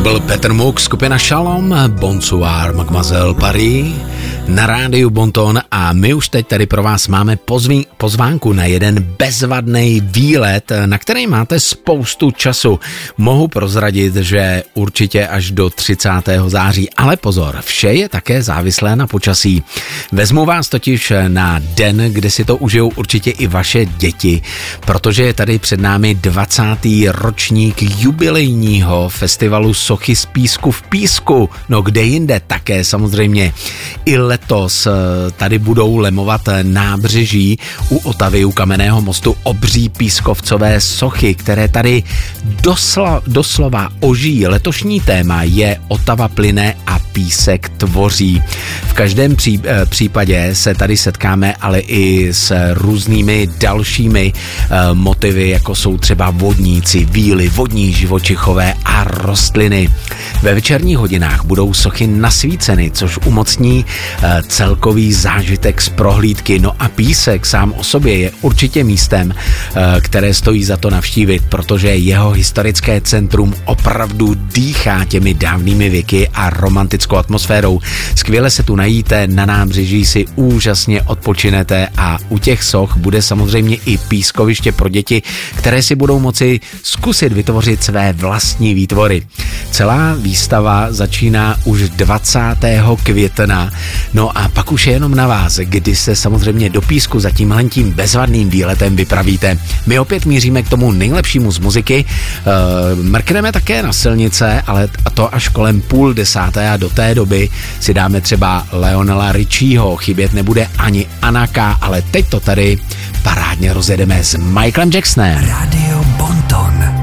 byl Petr Muk, skupina Shalom, Bonsoir, Mademoiselle Paris, na rádiu Bonton a my už teď tady pro vás máme pozvánku na jeden bezvadný výlet, na který máte spoustu času. Mohu prozradit, že určitě až do 30. září, ale pozor, vše je také závislé na počasí. Vezmu vás totiž na den, kde si to užijou určitě i vaše děti, protože je tady před námi 20. ročník jubilejního festivalu Sochy z písku v písku. No kde jinde také samozřejmě. I letos tady budou lemovat nábřeží u Otavy, u Kamenného mostu obří pískovcové sochy, které tady doslova ožijí. Letošní téma je Otava plyne a písek tvoří. V každém případě se tady setkáme ale i s různými dalšími motivy, jako jsou třeba vodníci, víly, vodní živočichové a rostliny. Ve večerních hodinách budou sochy nasvíceny, což umocní celkový zážitek z prohlídky. No a písek sám o sobě je určitě místem, které stojí za to navštívit, protože jeho historické centrum opravdu dýchá těmi dávnými věky a romantickou atmosférou. Skvěle se tu najíte, na nábřeží si úžasně odpočinete a u těch soch bude samozřejmě i pískoviště pro děti, které si budou moci zkusit vytvořit své vlastní výtvory. Celá výstava začíná už 20. května, no a pak už je jenom na vás, kdy se samozřejmě do písku za tímhletím bezvadným výletem vypravíte. My opět míříme k tomu nejlepšímu z muziky, mrkneme také na silnice, ale to až kolem 9:30 a do té doby si dáme třeba Lionela Richieho, chybět nebude ani Anaka, ale teď to tady parádně rozjedeme s Michaelem Jacksonem. Radio Bonton.